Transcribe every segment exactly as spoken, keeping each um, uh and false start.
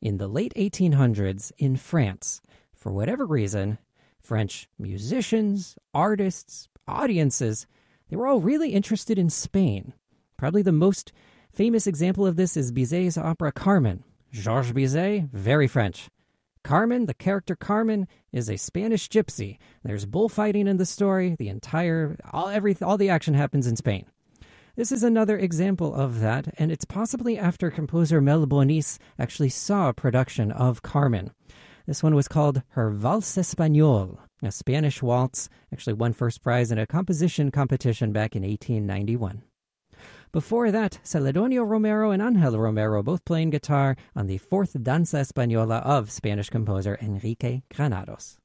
In the late eighteen hundreds in France, for whatever reason, French musicians, artists, audiences, they were all really interested in Spain. Probably the most famous example of this is Bizet's opera Carmen. Georges Bizet, very French. Carmen, the character Carmen, is a Spanish gypsy. There's bullfighting in the story. The entire, all, every, all the action happens in Spain. This is another example of that, and it's possibly after composer Mel Bonis actually saw a production of Carmen. This one was called Her Valse Espagnole, a Spanish waltz, actually won first prize in a composition competition back in eighteen ninety-one. Before that, Celedonio Romero and Ángel Romero both playing guitar on the fourth Danza Española of Spanish composer Enrique Granados.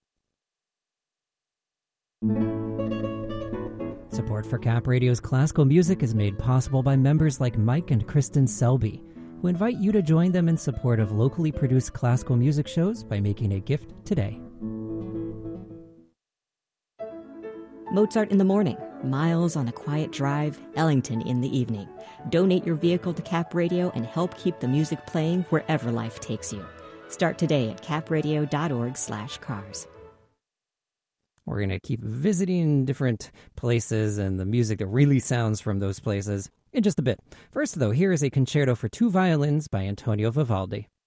Support for Cap Radio's classical music is made possible by members like Mike and Kristen Selby, who invite you to join them in support of locally produced classical music shows by making a gift today. Mozart in the morning, Miles on a quiet drive, Ellington in the evening. Donate your vehicle to Cap Radio and help keep the music playing wherever life takes you. Start today at capradio.org slash cars. We're going to keep visiting different places and the music that really sounds from those places in just a bit. First, though, here is a concerto for two violins by Antonio Vivaldi.